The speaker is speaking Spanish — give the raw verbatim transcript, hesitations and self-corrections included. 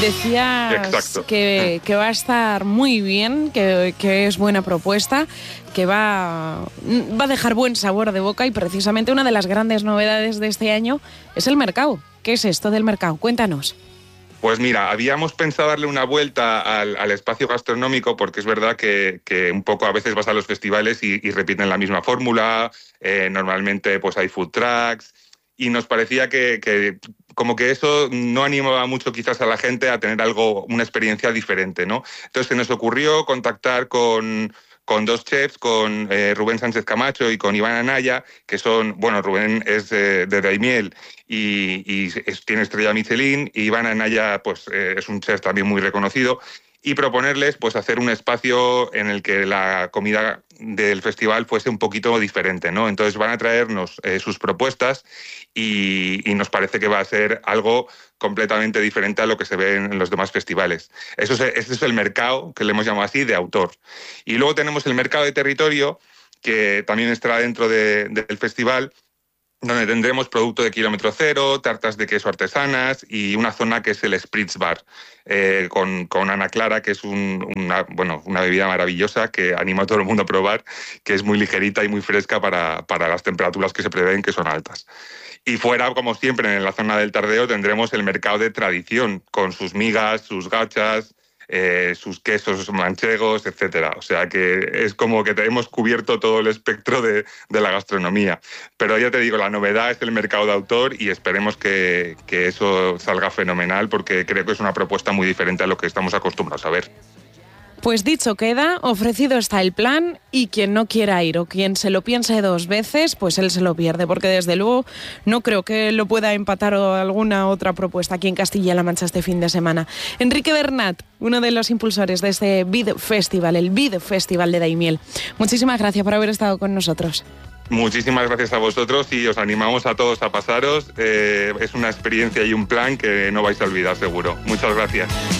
Decías que, que va a estar muy bien, que, que es buena propuesta, que va, va a dejar buen sabor de boca, y precisamente una de las grandes novedades de este año es el mercado. ¿Qué es esto del mercado? Cuéntanos. Pues mira, habíamos pensado darle una vuelta al, al espacio gastronómico, porque es verdad que, que un poco a veces vas a los festivales y, y repiten la misma fórmula, eh, normalmente pues hay food trucks, y nos parecía que, que como que eso no animaba mucho quizás a la gente a tener algo, una experiencia diferente, ¿no? Entonces se nos ocurrió contactar con... con dos chefs, con eh, Rubén Sánchez Camacho y con Iván Anaya, que son, bueno, Rubén es eh, de Daimiel y, y es, tiene estrella Michelin, y Iván Anaya pues eh, es un chef también muy reconocido, y proponerles pues hacer un espacio en el que la comida del festival fuese un poquito diferente, ¿no? Entonces van a traernos eh, sus propuestas y, y nos parece que va a ser algo completamente diferente a lo que se ve en los demás festivales. Eso es, este es el mercado, que le hemos llamado así, de autor. Y luego tenemos el mercado de territorio, que también estará dentro de, del festival, donde tendremos producto de kilómetro cero, tartas de queso artesanas y una zona que es el Spritz Bar, eh, con, con Ana Clara, que es un, una, bueno, una bebida maravillosa que anima a todo el mundo a probar, que es muy ligerita y muy fresca para, para las temperaturas que se prevén, que son altas. Y fuera, como siempre, en la zona del Tardeo tendremos el mercado de tradición, con sus migas, sus gachas, Eh, sus quesos manchegos, etcétera. O sea que es como que hemos cubierto todo el espectro de, de la gastronomía. Pero ya te digo, la novedad es el mercado de autor, y esperemos que, que eso salga fenomenal, porque creo que es una propuesta muy diferente a lo que estamos acostumbrados a ver. Pues dicho queda, ofrecido está el plan, y quien no quiera ir o quien se lo piense dos veces, pues él se lo pierde, porque desde luego no creo que lo pueda empatar o alguna otra propuesta aquí en Castilla-La Mancha este fin de semana. Enrique Bernat, uno de los impulsores de este Bid Festival, el Bid Festival de Daimiel. Muchísimas gracias por haber estado con nosotros. Muchísimas gracias a vosotros, y os animamos a todos a pasaros. Eh, es una experiencia y un plan que no vais a olvidar seguro. Muchas gracias.